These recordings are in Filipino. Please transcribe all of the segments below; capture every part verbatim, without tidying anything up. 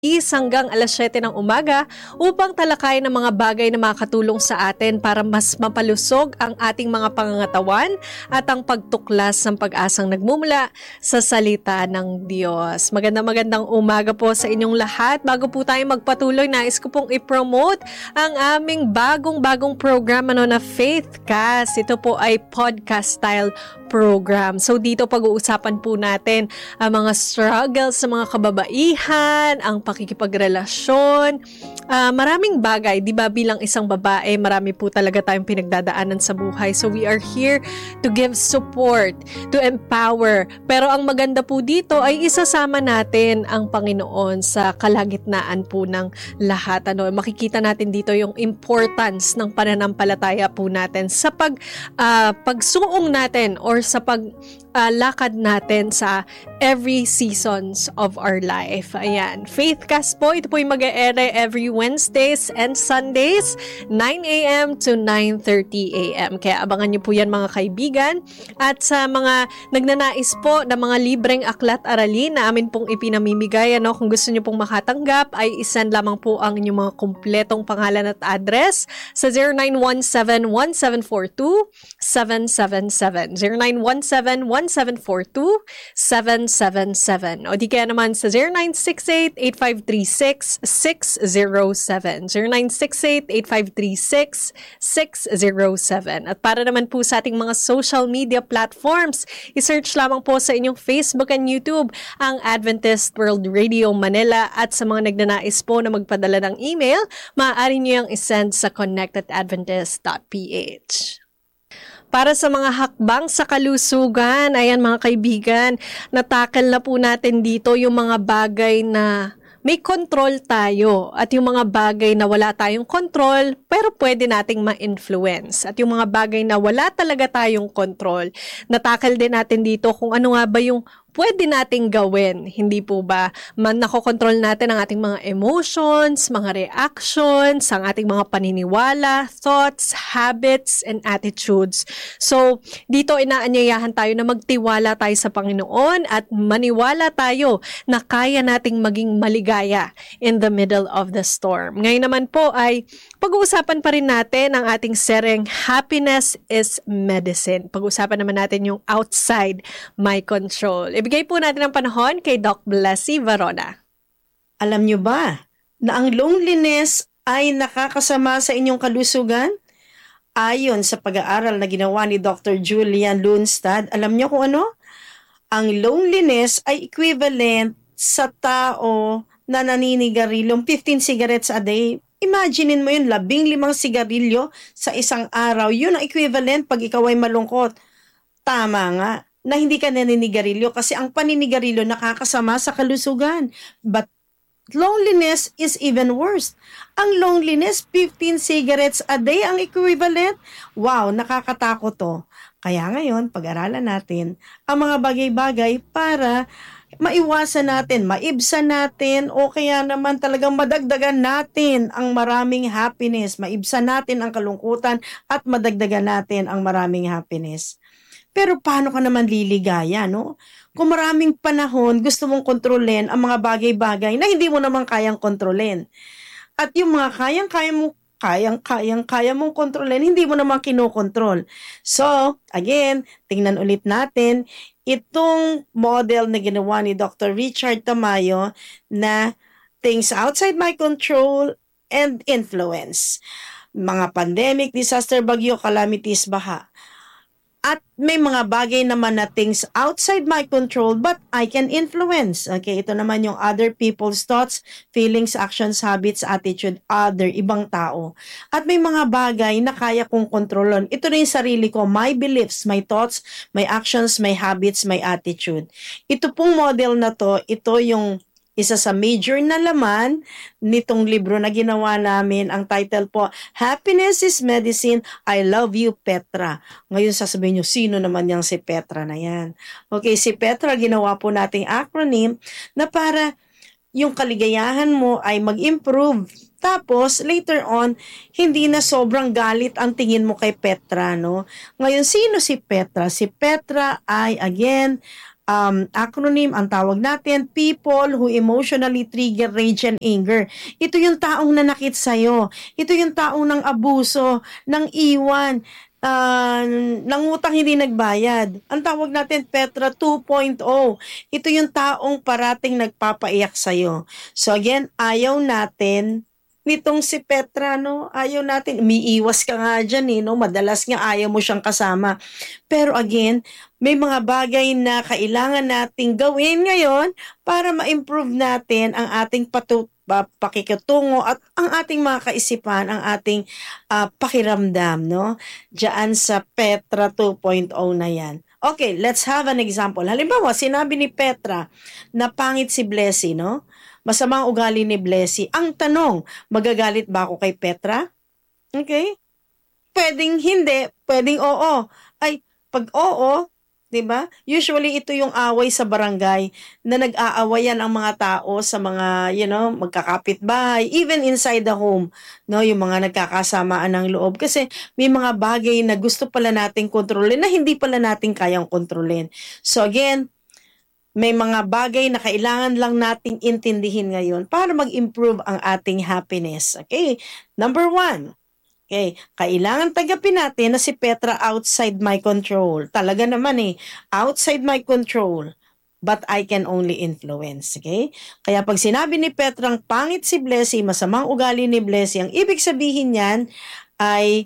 hanggang alas siyete ng umaga upang talakayin ang mga bagay na makatulong sa atin para mas mapalusog ang ating mga pangangatawan at ang pagtuklas ng pag-asang nagmumula sa salita ng Diyos. Magandang magandang umaga po sa inyong lahat. Bago po tayo magpatuloy, nais ko pong i-promote ang aming bagong-bagong program ano, na Faithcast. Ito po ay podcast style program. So dito pag-uusapan po natin ang mga struggles sa mga kababaihan, ang pakikipagrelasyon, uh, maraming bagay. Di ba bilang isang babae, marami po talaga tayong pinagdadaanan sa buhay. So we are here to give support, to empower. Pero ang maganda po dito ay isasama natin ang Panginoon sa kalagitnaan po ng lahat. Ano, makikita natin dito yung importance ng pananampalataya po natin sa pag uh, pagsuong natin or sa pag uh, lakad natin sa every seasons of our life. Ayan. Faithcast po, ito po yung mag-e-ere every Wednesdays and Sundays, nine a.m. to nine thirty a.m. Kaya abangan niyo po yan mga kaibigan. At sa mga nagnanais po na mga libreng aklat aralin na amin pong ipinamimigay, ano, kung gusto niyo pong makatanggap, ay isend lamang po ang inyong mga kumpletong pangalan at address sa zero nine one seven one seven four two seven seven seven. zero nine one seven one seven four two seven seven seven. O di kaya naman sa zero nine six eight eight five three six six zero seven. zero nine six eight eight five three six six zero seven. At para naman po sa ating mga social media platforms, isearch lamang po sa inyong Facebook and YouTube ang Adventist World Radio Manila, at sa mga nagnanais po na magpadala ng email, maaari niyo yung isend sa connect at adventist dot p h. Para sa mga hakbang sa kalusugan, ayan mga kaibigan, natakal na po natin dito yung mga bagay na may control tayo at yung mga bagay na wala tayong control pero pwede nating ma-influence. At yung mga bagay na wala talaga tayong control, natakal din natin dito kung ano nga ba yung pwede nating gawin. Hindi po ba man nakokontrol natin ang ating mga emotions, mga reactions, ang ating mga paniniwala, thoughts, habits, and attitudes. So, dito inaanyayahan tayo na magtiwala tayo sa Panginoon at maniwala tayo na kaya nating maging maligaya in the middle of the storm. Ngayon naman po ay pag-uusapan pa rin natin ang ating sereng Happiness is Medicine. Pag-uusapan naman natin yung outside my control. Ibigay po natin ang panahon kay Doc Blessy Varona. Alam nyo ba na ang loneliness ay nakakasama sa inyong kalusugan? Ayon sa pag-aaral na ginawa ni Doctor Julian Lundstad, alam nyo kung ano? Ang loneliness ay equivalent sa tao na naninigarilyo fifteen cigarettes a day. Imaginein mo yun, labing limang sigarilyo sa isang araw. Yun ang equivalent pag ikaw ay malungkot. Tama nga na hindi ka naninigarilyo kasi ang paninigarilyo nakakasama sa kalusugan. But loneliness is even worse. Ang loneliness, fifteen cigarettes a day ang equivalent. Wow, nakakatakot to. Kaya ngayon, pag-aralan natin ang mga bagay-bagay para maiwasan natin, maibsan natin, o kaya naman talagang madagdagan natin ang maraming happiness, maibsan natin ang kalungkutan at madagdagan natin ang maraming happiness. Pero paano ka naman liligaya, no? Kung maraming panahon, gusto mong kontrolin ang mga bagay-bagay na hindi mo naman kayang kontrolin. At yung mga kayang-kaya mo, kayang-kayang-kaya mong kontrolin, hindi mo naman kinokontrol. So, again, tingnan ulit natin itong model na ginawa ni Doctor Richard Tamayo na things outside my control and influence. Mga pandemic, disaster, bagyo, calamities, baha. At may mga bagay naman na things outside my control but I can influence. Okay, ito naman yung other people's thoughts, feelings, actions, habits, attitude, other, ibang tao. At may mga bagay na kaya kong kontrolon. Ito na yung sarili ko, my beliefs, my thoughts, my actions, my habits, my attitude. Ito pong model na to, ito yung isa sa major na laman nitong libro na ginawa namin. Ang title po, Happiness is Medicine, I Love You, Petra. Ngayon sasabihin nyo, sino naman yang si Petra na yan? Okay, si Petra, ginawa po nating acronym na para yung kaligayahan mo ay mag-improve. Tapos, later on, hindi na sobrang galit ang tingin mo kay Petra, no? Ngayon, sino si Petra? Si Petra ay, again, um, acronym, ang tawag natin, people who emotionally trigger rage and anger. Ito yung taong nanakit sa'yo. Ito yung taong nang abuso, nang iwan, uh, nangutang hindi nagbayad. Ang tawag natin, Petra two point oh. Ito yung taong parating nagpapaiyak sa'yo. So again, ayaw natin nitong si Petra, no? Ayaw natin, umiiwas ka nga dyan, eh, no? Madalas nga ayaw mo siyang kasama. Pero again, may mga bagay na kailangan nating gawin ngayon para ma-improve natin ang ating patu- pa- pakikitungo at ang ating mga kaisipan, ang ating uh, pakiramdam, no? Diyan sa Petra two point oh na yan. Okay, let's have an example. Halimbawa, sinabi ni Petra na pangit si Blessy, no? Masamang ugali ni Blessy. Ang tanong, magagalit ba ako kay Petra? Okay? Pwedeng hindi, pwedeng oo. Ay, pag oo, 'di ba? Usually ito yung away sa barangay na nag-aawayan ang mga tao sa mga, you know, magkakapitbahay, even inside the home, no, yung mga nagkakasamaan ng loob kasi may mga bagay na gusto pala nating kontrolin na hindi pala nating kayang kontrolin. So again, may mga bagay na kailangan lang nating intindihin ngayon para mag-improve ang ating happiness. Okay? Number one, okay, kailangan tagapin natin na si Petra outside my control. Talaga naman eh, outside my control, but I can only influence. Okay? Kaya pag sinabi ni Petra ang pangit si Blessy, masamang ugali ni Blessy, ang ibig sabihin niyan ay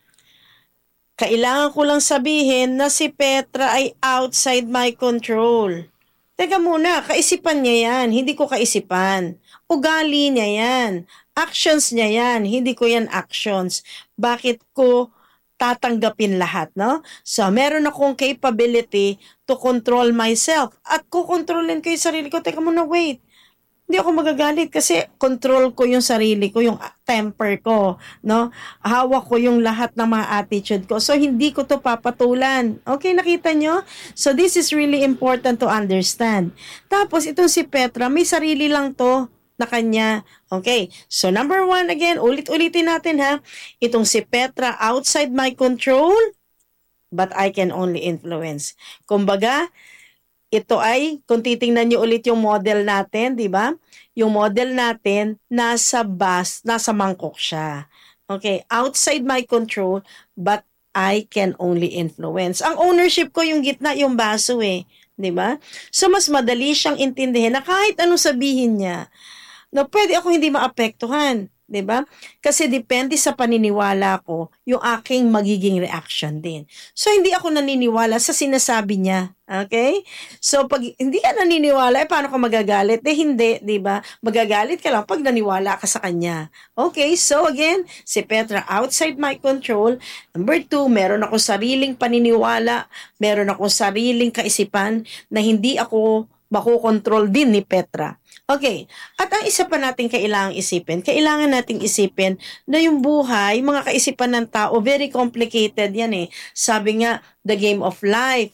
kailangan ko lang sabihin na si Petra ay outside my control. Teka muna, kaisipan niya yan, hindi ko kaisipan. Ugali niya yan, actions niya yan, hindi ko yan actions. Bakit ko tatanggapin lahat, no? So, meron akong capability to control myself. At kukontrolin ko yung sarili ko. Teka muna, wait. Hindi ako magagalit kasi control ko yung sarili ko, yung temper ko, no? Hawak ko yung lahat ng mga attitude ko. So, hindi ko to papatulan. Okay, nakita nyo? So, this is really important to understand. Tapos, itong si Petra, may sarili lang to na kanya. Okay, so number one, again, ulit-ulitin natin ha. Itong si Petra, outside my control, but I can only influence. Kumbaga, ito ay, kung titingnan nyo ulit yung model natin, di ba? Yung model natin, nasa bus, nasa mangkok siya. Okay, outside my control, but I can only influence. Ang ownership ko yung gitna, yung baso eh. Di ba? So, mas madali siyang intindihin na kahit anong sabihin niya, no, pwede ako hindi maapektuhan. 'Di ba? Kasi depende sa paniniwala ko yung aking magiging reaction din. So, hindi ako naniniwala sa sinasabi niya. Okay? So, pag hindi ka naniniwala, eh, paano ka magagalit? Eh, hindi, 'di ba? Magagalit ka lang pag naniwala ka sa kanya. Okay? So, again, si Petra, outside my control. Number two, meron ako sariling paniniwala, meron ako sariling kaisipan na hindi ako makokontrol din ni Petra. Okay, at ang isa pa natin kailangang isipin, kailangan nating isipin na yung buhay, mga kaisipan ng tao, very complicated yan eh. Sabi nga, the game of life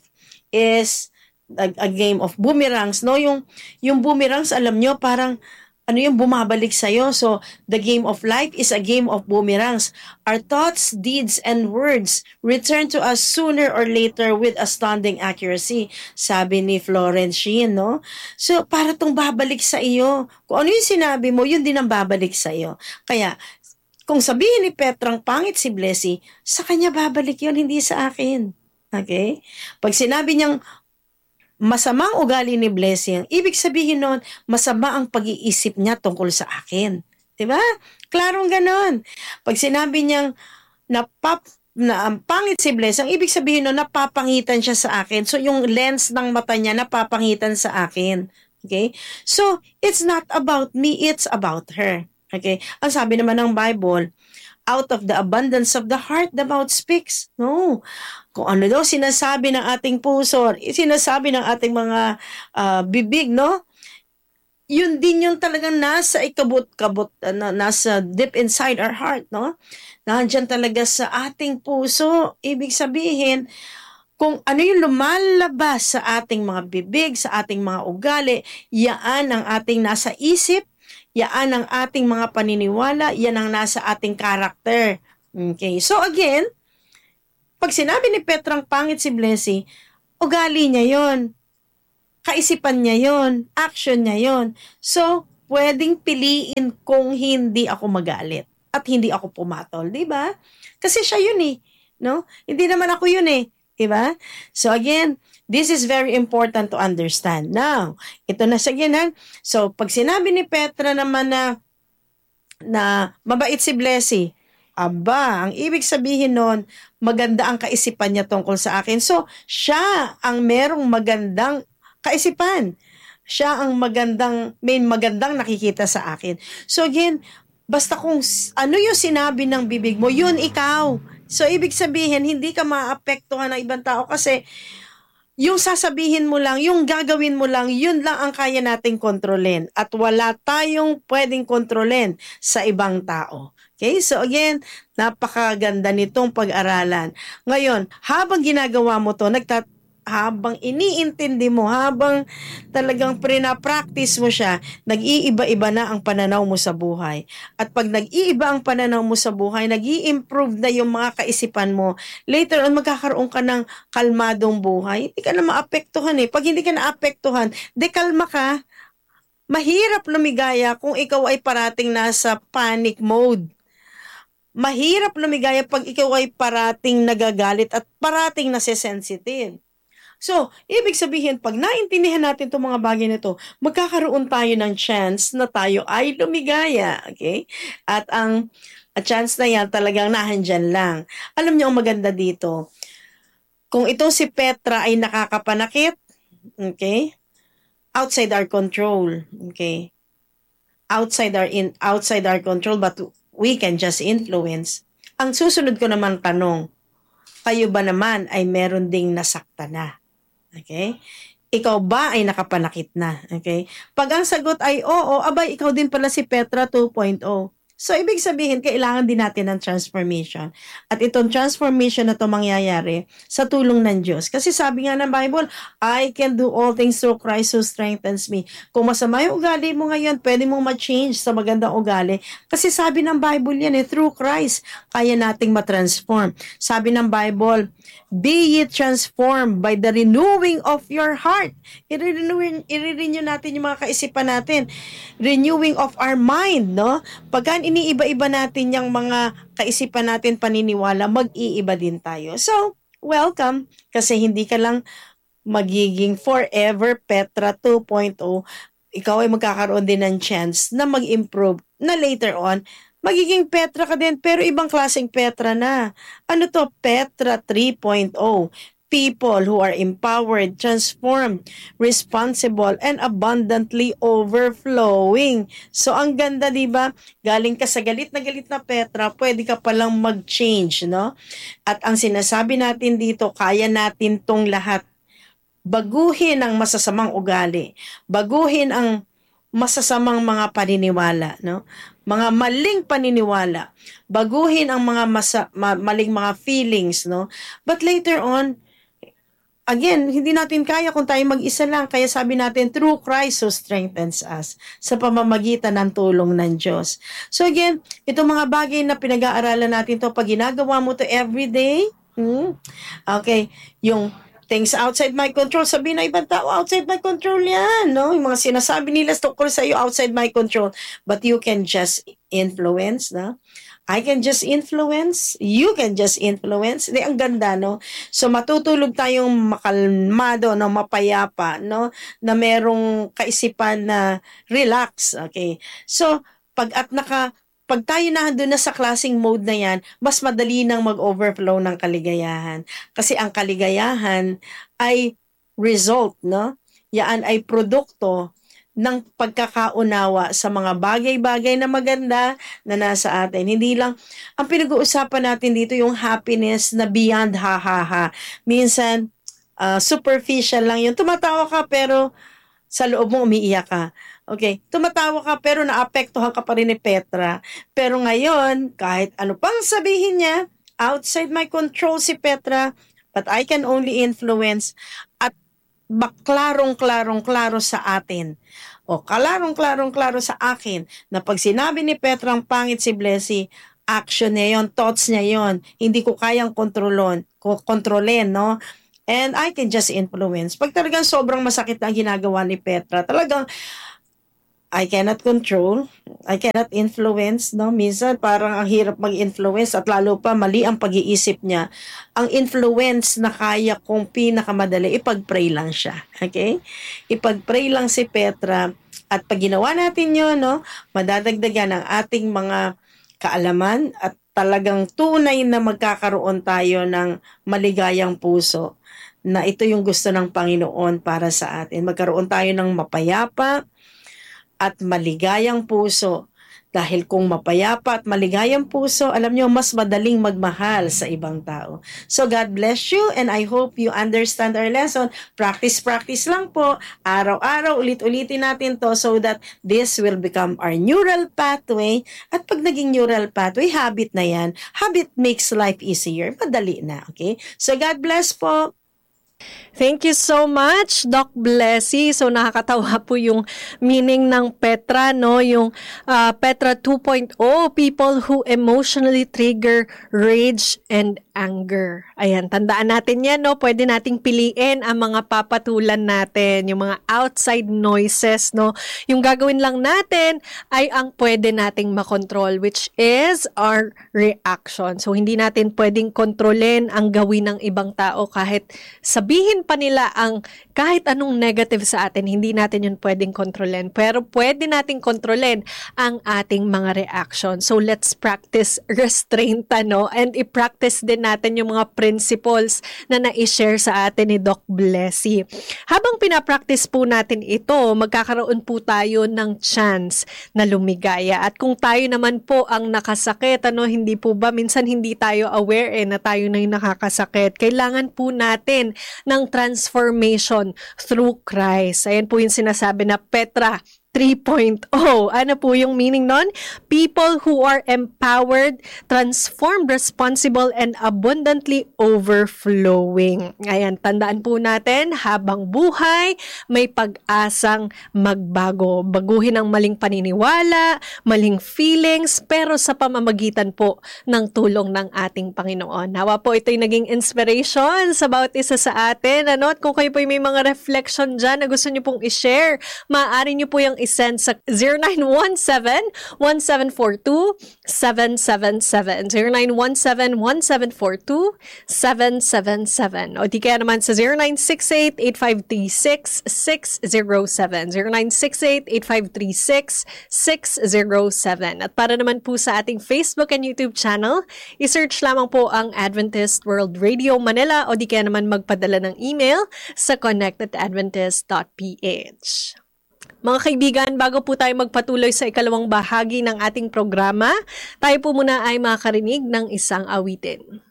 is a, a game of boomerangs, no? Yung, yung boomerangs, alam nyo, parang ano yung bumabalik sa'yo. So, the game of life is a game of boomerangs. Our thoughts, deeds, and words return to us sooner or later with astounding accuracy. Sabi ni Florence Sheen, no? So, para tong babalik sa iyo. Kung ano yung sinabi mo, yun din ang babalik sa iyo. Kaya, kung sabihin ni Petrang pangit si Blessy, sa kanya babalik yun, hindi sa akin. Okay? Pag sinabi niyang masamang ugali ni Blessy, ang ibig sabihin nun, masama ang pag-iisip niya tungkol sa akin. Diba? Klarong ganon. Pag sinabi niyang napap, na ang pangit si Blessy, ang ibig sabihin nun, napapangitan siya sa akin. So, yung lens ng mata niya, napapangitan sa akin. Okay? So, it's not about me, it's about her. Okay? Ang sabi naman ng Bible, out of the abundance of the heart, the mouth speaks. No. Kung ano daw sinasabi ng ating puso, sinasabi ng ating mga uh, bibig, no? Yun din yung talagang nasa ikabot-kabot, uh, nasa deep inside our heart, no? Nandiyan talaga sa ating puso. Ibig sabihin, kung ano yung lumalabas sa ating mga bibig, sa ating mga ugali, yaan ang ating nasa isip, yan ang ating mga paniniwala, yan ang nasa ating karakter. Okay, so again, pag sinabi ni Petrang pangit si Blessy, ugali niya yon. kaisipan niya yon, action niya yon. So, pwedeng piliin kung hindi ako magalit at hindi ako pumatol, di ba? Kasi siya yun eh, no? Hindi naman ako yun eh, di ba? So again, this is very important to understand. Now, ito na siya again, ha? So, pag sinabi ni Petra naman na na mabait si Blessy, aba, ang ibig sabihin nun, maganda ang kaisipan niya tungkol sa akin. So, siya ang merong magandang kaisipan. Siya ang magandang, may magandang nakikita sa akin. So again, basta kung ano yung sinabi ng bibig mo, yun ikaw. So, ibig sabihin, hindi ka maapektuhan ng ibang tao kasi yung sasabihin mo lang, yung gagawin mo lang, yun lang ang kaya nating kontrolin. At wala tayong pwedeng kontrolin sa ibang tao. Okay? So again, napakaganda nitong pag-aralan. Ngayon, habang ginagawa mo to, nagtat habang iniintindi mo, habang talagang prina-practice mo siya, nag-iiba-iba na ang pananaw mo sa buhay. At pag nag-iiba ang pananaw mo sa buhay, nag-i-improve na yung mga kaisipan mo, later on, magkakaroon ka ng kalmadong buhay. Hindi ka na maapektuhan eh. Pag hindi ka naapektuhan, dekalma ka, mahirap lumigaya kung ikaw ay parating nasa panic mode. Mahirap lumigaya pag ikaw ay parating nagagalit at parating nasisensitive. So, ibig sabihin, pag naintindihan natin itong mga bagay na ito, magkakaroon tayo ng chance na tayo ay lumigaya. Okay? At ang a chance na yan talagang nahandyan lang. Alam niyo ang maganda dito, kung ito si Petra ay nakakapanakit, okay? Outside our control. Okay? Outside our in outside our control, but we can just influence. Ang susunod ko naman tanong, kayo ba naman ay meron ding nasakta na? Okay? Ikaw ba ay nakapanakit na? Okay? Pag ang sagot ay oo, abay, ikaw din pala si Petra two point oh. So, ibig sabihin, kailangan din natin ng transformation. At itong transformation na ito mangyayari sa tulong ng Diyos. Kasi sabi nga ng Bible, I can do all things through Christ who strengthens me. Kung masama yung ugali mo ngayon, pwede mong ma-change sa magandang ugali. Kasi sabi ng Bible yan, eh, through Christ, kaya nating matransform. Sabi ng Bible, be ye transformed by the renewing of your heart. I-renew, i-renew natin yung mga kaisipan natin. Renewing of our mind, no? Pagka iniiba-iba natin yung mga kaisipan natin, paniniwala, mag-iiba din tayo. So, welcome. Kasi hindi ka lang magiging forever Petra two point oh. Ikaw ay magkakaroon din ng chance na mag-improve na later on, magiging Petra ka din, pero ibang klaseng Petra na. Ano to? Petra three point oh. People who are empowered, transformed, responsible, and abundantly overflowing. So, ang ganda, di ba? Galing ka sa galit na galit na Petra, pwede ka palang mag-change, no? At ang sinasabi natin dito, kaya natin tong lahat. Baguhin ang masasamang ugali. Baguhin ang masasamang mga paniniwala, no? Mga maling paniniwala. Baguhin ang mga masa, ma, maling mga feelings, no? But later on, again, hindi natin kaya kung tayo mag-isa lang. Kaya sabi natin, through Christ who strengthens us, sa pamamagitan ng tulong ng Diyos. So again, itong mga bagay na pinag-aaralan natin to, pag ginagawa mo to everyday, hmm, okay, yung things outside my control, sabihin na ibang tao, outside my control yan, no? Yung mga sinasabi nila tungkol sa iyo, outside my control. But you can just influence, no? I can just influence, you can just influence. Di, ang ganda, no? So, matutulog tayong makalmado, no? Mapayapa, no? Na merong kaisipan na relax, okay? So, pag at naka, pag tayo na doon na sa klaseng mode na yan, mas madali nang mag-overflow ng kaligayahan. Kasi ang kaligayahan ay result, no? Yan ay produkto ng pagkakaunawa sa mga bagay-bagay na maganda na nasa atin. Hindi lang, ang pinag-uusapan natin dito yung happiness na beyond ha-ha-ha. Minsan, uh, superficial lang yun. Tumatawa ka pero sa loob mo umiiyak ka. Okay, tumatawa ka pero naapektuhan ka pa rin ni Petra. Pero ngayon, kahit ano pang sabihin niya, outside my control si Petra, but I can only influence at baklarong-klarong-klaro sa atin. O kalarong-klarong-klaro sa akin na pag sinabi ni Petra ang pangit si Blessy, action niya yon, thoughts niya yon, hindi ko kayang kontrolon, kontrolin, no? And I can just influence. Pag talagang sobrang masakit na ang ginagawa ni Petra, talagang I cannot control, I cannot influence, no? Minsan parang ang hirap mag-influence at lalo pa mali ang pag-iisip niya. Ang influence na kaya kong pinakamadali, ipag-pray lang siya. Okay? Ipag-pray lang si Petra at pag ginawa natin yun, no? Madadagdagan ang ating mga kaalaman at talagang tunay na magkakaroon tayo ng maligayang puso na ito yung gusto ng Panginoon para sa atin. Magkaroon tayo ng mapayapa at maligayang puso. Dahil kung mapayapa at maligayang puso, alam nyo, mas madaling magmahal sa ibang tao. So God bless you and I hope you understand our lesson. Practice, practice lang po. Araw-araw, ulit-ulitin natin to so that this will become our neural pathway. At pag naging neural pathway, habit na yan. Habit makes life easier. Madali na, okay? So God bless po. Thank you so much, Doc Blessy. So nakakatawa po yung meaning ng Petra, no? Yung uh, Petra two point oh, people who emotionally trigger rage and anger. Ayan, tandaan natin yan, no? Pwede nating piliin ang mga papatulan natin, yung mga outside noises, no? Yung gagawin lang natin ay ang pwede nating makontrol, which is our reaction. So hindi natin pwedeng kontrolin ang gawin ng ibang tao kahit sabihin pa nila ang kahit anong negative sa atin, hindi natin yun pwedeng kontrolin. Pero pwede nating kontrolin ang ating mga reaction. So let's practice restraint, no? And i-practice din natin yung mga principles na na-share sa atin ni Doc Blessy. Habang pinapractice po natin ito, magkakaroon po tayo ng chance na lumigaya. At kung tayo naman po ang nakasakit, ano, hindi po ba, minsan hindi tayo aware eh, na tayo na yung nakakasakit. Kailangan po natin ng transformation through Christ. Ayan po yung sinasabi na Petra three point oh. Ano po yung meaning nun? People who are empowered, transformed, responsible, and abundantly overflowing. Ayan, tandaan po natin, habang buhay, may pag-asang magbago. Baguhin ang maling paniniwala, maling feelings, pero sa pamamagitan po ng tulong ng ating Panginoon. Nawa po ito'y naging inspiration sa bawat isa sa atin. Ano? At kung kayo po may mga reflection dyan na gusto nyo pong i-share, maaari nyo po yung send sa zero nine one seven, one seven four two, seven seven seven. zero nine one seven, one seven four two, seven seven seven. O di kaya naman sa zero nine six eight, eight five three six, six zero seven. zero nine six eight, eight five three six, six zero seven. At para naman po sa ating Facebook and YouTube channel, isearch lamang po ang Adventist World Radio Manila o di kaya naman magpadala ng email sa connect at adventist dot p h. Mga kaibigan, bago po tayo magpatuloy sa ikalawang bahagi ng ating programa, tayo po muna ay makarinig ng isang awitin.